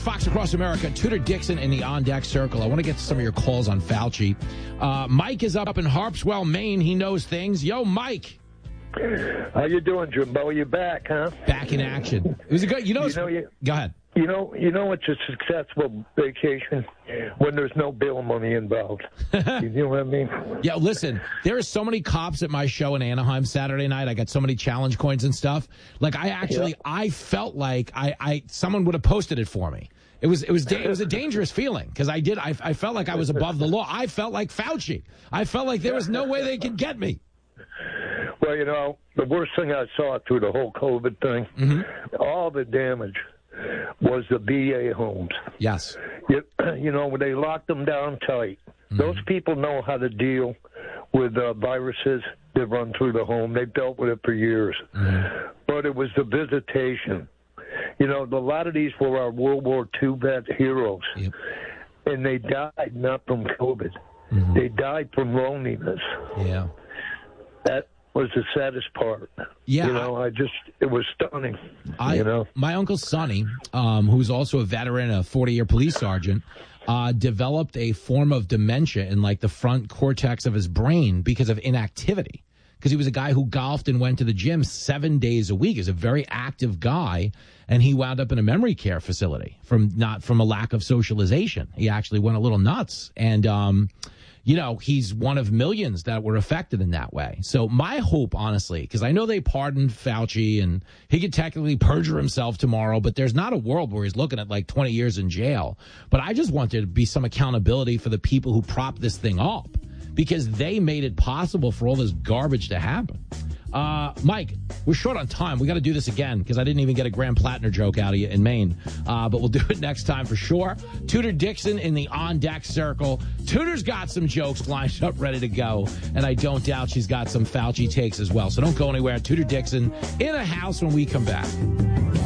Fox Across America. Tudor Dixon in the On Deck Circle. I want to get to some of your calls on Fauci. Mike is up in Harpswell, Maine. He knows things. Yo, Mike. How you doing, Jimbo? You back, huh? Back in action. It was a good. Go ahead. You know it's a successful vacation when there's no bail money involved. You know what I mean? Yeah, listen, there are so many cops at my show in Anaheim Saturday night. I got so many challenge coins and stuff. Like, I felt like someone would have posted it for me. It was a dangerous feeling because I felt like I was above the law. I felt like Fauci. I felt like there was no way they could get me. Well, the worst thing I saw through the whole COVID thing, all the damage was the VA homes. Yes. When they locked them down tight, those people know how to deal with viruses that run through the home. They've dealt with it for years. But it was the visitation. A lot of these were our World War II vet heroes. Yep. And they died not from COVID. They died from loneliness. Yeah. That was the saddest part. Yeah. It was stunning. My Uncle Sonny, who's also a veteran, a 40-year police sergeant, developed a form of dementia in like the front cortex of his brain because of inactivity. Because he was a guy who golfed and went to the gym 7 days a week. He was a very active guy, and he wound up in a memory care facility from a lack of socialization. He actually went a little nuts. And, he's one of millions that were affected in that way. So my hope, honestly, because I know they pardoned Fauci and he could technically perjure himself tomorrow, but there's not a world where he's looking at like 20 years in jail. But I just want there to be some accountability for the people who propped this thing up because they made it possible for all this garbage to happen. Mike, we're short on time. We got to do this again because I didn't even get a Graham Plattner joke out of you in Maine. But we'll do it next time for sure. Tudor Dixon in the On Deck Circle. Tudor's got some jokes lined up ready to go. And I don't doubt she's got some Fauci takes as well. So don't go anywhere. Tudor Dixon in the house when we come back.